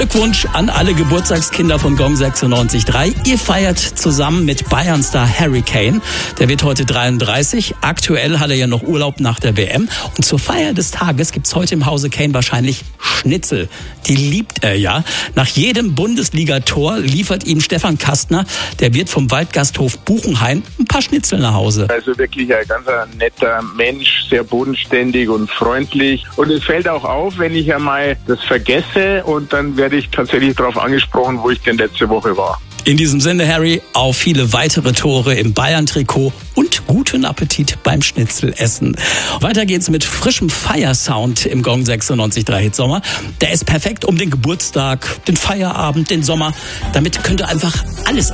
Glückwunsch an alle Geburtstagskinder von Gong 96.3. Ihr feiert zusammen mit Bayern-Star Harry Kane. Der wird heute 33. Aktuell hat er ja noch Urlaub nach der WM. Und zur Feier des Tages gibt's heute im Hause Kane wahrscheinlich Schnitzel. Die liebt er ja. Nach jedem Bundesligator liefert ihm Stefan Kastner, der Wirt vom Waldgasthof Buchenhain, ein paar Schnitzel nach Hause. Also wirklich ein ganz netter Mensch, sehr bodenständig und freundlich. Und es fällt auch auf, wenn ich einmal das vergesse, und dann werde ich tatsächlich darauf angesprochen, wo ich denn letzte Woche war. In diesem Sinne, Harry, auf viele weitere Tore im Bayern-Trikot und guten Appetit beim Schnitzelessen. Weiter geht's mit frischem Feiersound im Gong 96.3 Hitsommer. Der ist perfekt um den Geburtstag, den Feierabend, den Sommer. Damit könnt ihr einfach alles